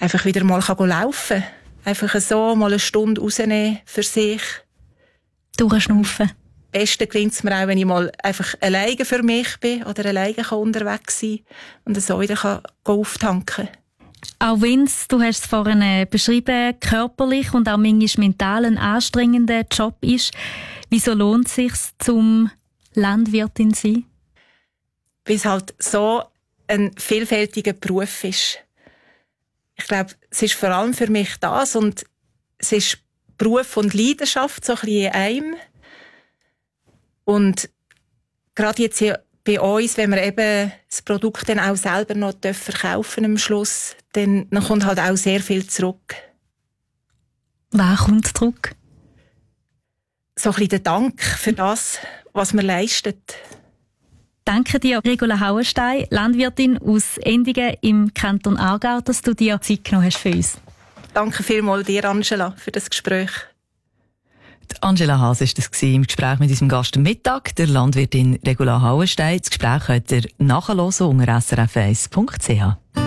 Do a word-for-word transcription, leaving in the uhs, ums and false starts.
einfach wieder mal laufen kann. Einfach so mal eine Stunde rausnehmen für sich. Durchschnaufen. Am besten gelingt es mir auch, wenn ich mal einfach alleine für mich bin oder alleine unterwegs sein kann und so wieder kann auftanken kann. Auch wenn es, du hast es vorhin beschrieben, körperlich und auch manchmal mental ein anstrengender Job ist, wieso lohnt es sich, zum Landwirtin zu sein? Weil es halt so ein vielfältiger Beruf ist. Ich glaube, es ist vor allem für mich das und es ist Beruf und Leidenschaft so ein bisschen in einem. Und gerade jetzt hier bei uns, wenn wir eben das Produkt dann auch selber noch verkaufen am Schluss, dann, dann kommt halt auch sehr viel zurück. Was kommt zurück? So ein bisschen der Dank für das, was man leistet. Danke dir, Regula Hauenstein, Landwirtin aus Endigen im Kanton Aargau, dass du dir Zeit genommen hast für uns. Danke vielmals dir, Angela, für das Gespräch. Die Angela Haas war das im Gespräch mit unserem Gast am Mittag, der Landwirtin Regula Hauenstein. Das Gespräch könnt ihr nachhören unter s r f eins punkt c h.